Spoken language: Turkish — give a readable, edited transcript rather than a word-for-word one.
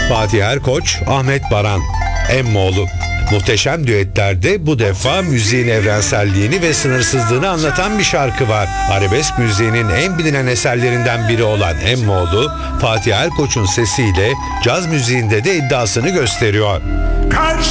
Fatih Erkoç, Ahmet Baran, Emmoğlu. Muhteşem düetlerde bu defa müziğin evrenselliğini ve sınırsızlığını anlatan bir şarkı var. Arabesk müziğinin en bilinen eserlerinden biri olan Emmoğlu, Fatih Erkoç'un sesiyle caz müziğinde de iddiasını gösteriyor. Karşı